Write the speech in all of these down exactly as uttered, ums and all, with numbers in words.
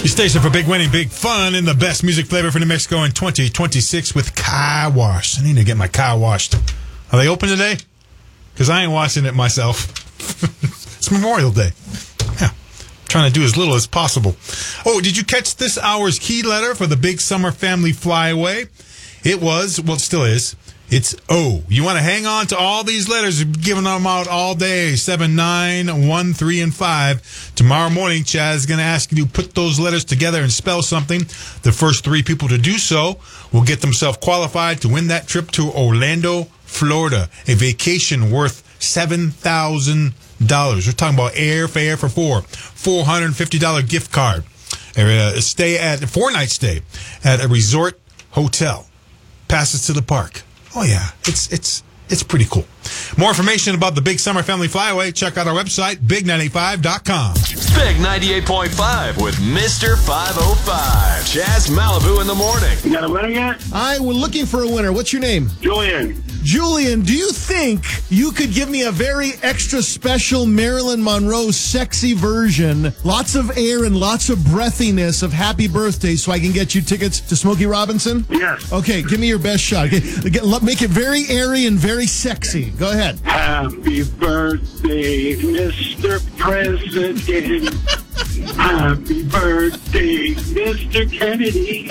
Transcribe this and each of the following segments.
Your station for big winning, big fun, and the best music flavor for New Mexico in twenty twenty-six with Car Wash. I need to get my car washed. Are they open today? Because I ain't washing it myself. It's Memorial Day. Yeah. Trying to do as little as possible. Oh, did you catch this hour's key letter for the Big Summer Family Flyaway? It was, well, it still is. It's O. You want to hang on to all these letters. We're giving them out all day. seven, nine, one, three, and five. Tomorrow morning, Chaz is going to ask you to put those letters together and spell something. The first three people to do so will get themselves qualified to win that trip to Orlando, Florida. A vacation worth seven thousand dollars. We're talking about airfare for four. four hundred fifty dollars gift card. A stay at, a four-night stay at a resort hotel. Passes to the park. Oh, yeah. It's it's it's pretty cool. More information about the Big Summer Family Flyaway, check out our website, big nine eighty-five dot com. Big ninety-eight point five with Mister five oh five. Chaz Malibu in the morning. You got a winner yet? I we're looking for a winner. What's your name? Julian. Julian, do you think you could give me a very extra special Marilyn Monroe sexy version, lots of air and lots of breathiness of Happy Birthday so I can get you tickets to Smokey Robinson? Yes. Okay, give me your best shot. Okay, get, make it very airy and very sexy. Go ahead. Happy birthday, Mister President. Happy birthday, Mister Kennedy.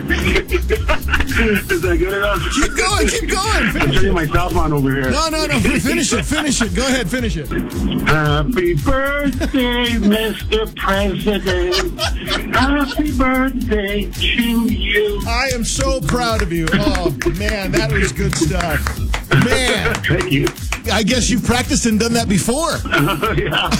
Is that good enough? Keep going, keep going. I'm turning myself on over here. No, no, no. Finish it, finish it. Go ahead, finish it. Happy birthday, Mister President. Happy birthday to you. I am so proud of you. Oh, man, that was good stuff. Man. Thank you. I guess you've practiced and done that before. Uh, yeah.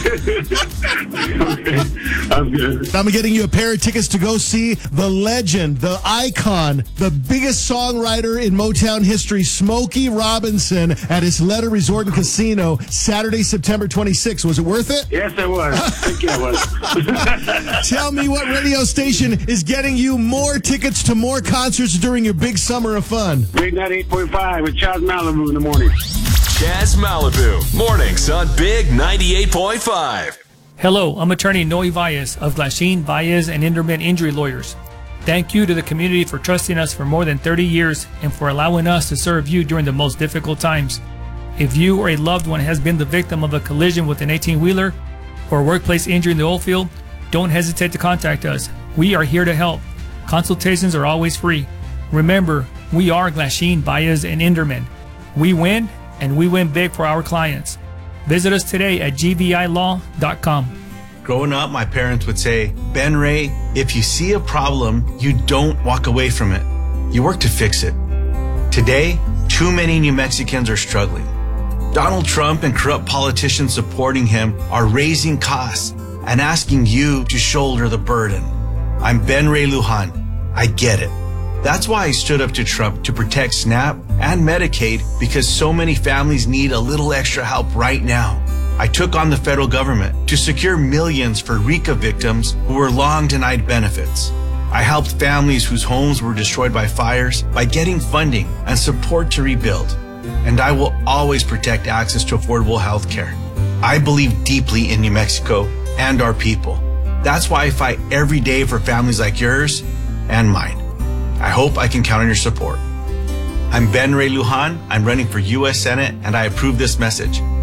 Okay. I'm good. I'm getting you a pair of tickets to go see the legend, the icon, the biggest songwriter in Motown history, Smokey Robinson, at his Isleta Resort and Casino, Saturday, September twenty-sixth. Was it worth it? Yes, it was. Thank you, it was. Tell me what radio station is getting you more tickets to more concerts during your big summer of fun. Big ninety-eight point five with Chaz Malibu in the morning. Chaz Malibu, mornings on Big ninety-eight point five. Hello, I'm attorney Noe Valles of Glasheen, Valles, and Inderman Injury Lawyers. Thank you to the community for trusting us for more than thirty years and for allowing us to serve you during the most difficult times. If you or a loved one has been the victim of a collision with an eighteen-wheeler or a workplace injury in the oil field, don't hesitate to contact us. We are here to help. Consultations are always free. Remember, we are Glasheen, Valles, and Inderman. We win, and we win big for our clients. Visit us today at g v i law dot com. Growing up, my parents would say, Ben Ray, if you see a problem, you don't walk away from it. You work to fix it. Today, too many New Mexicans are struggling. Donald Trump and corrupt politicians supporting him are raising costs and asking you to shoulder the burden. I'm Ben Ray Lujan. I get it. That's why I stood up to Trump to protect SNAP and Medicaid, because so many families need a little extra help right now. I took on the federal government to secure millions for RICA victims who were long denied benefits. I helped families whose homes were destroyed by fires by getting funding and support to rebuild. And I will always protect access to affordable health care. I believe deeply in New Mexico and our people. That's why I fight every day for families like yours and mine. I hope I can count on your support. I'm Ben Ray Lujan. I'm running for U S Senate, and I approve this message.